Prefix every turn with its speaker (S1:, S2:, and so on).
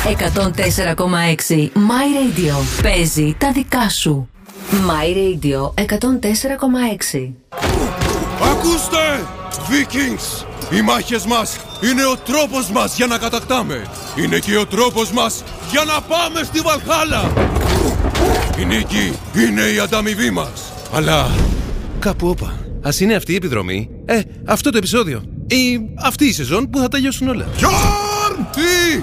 S1: 104,6 My Radio. Παίζει τα δικά σου. My Radio 104,6.
S2: Ακούστε! Vikings! Οι μάχες μας είναι ο τρόπος μας για να κατακτάμε. Είναι και ο τρόπος μας για να πάμε στη Βαλχάλα. Η νίκη είναι η ανταμοιβή μας. Αλλά κάπου όπα. Ας είναι αυτή η επιδρομή, αυτό το επεισόδιο ή αυτή η σεζόν που θα τελειώσουν όλα. Γιόρν! Τι!